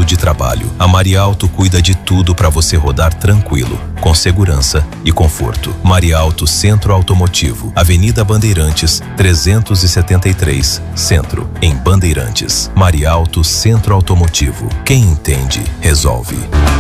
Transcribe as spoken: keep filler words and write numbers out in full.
de trabalho. A Marialto cuida de tudo para você rodar tranquilo, com segurança e conforto. Marialto Centro Automotivo, Avenida Bandeirantes, trezentos e setenta e três, Centro, em Bandeirantes. Marialto Centro Automotivo. Quem entende, resolve.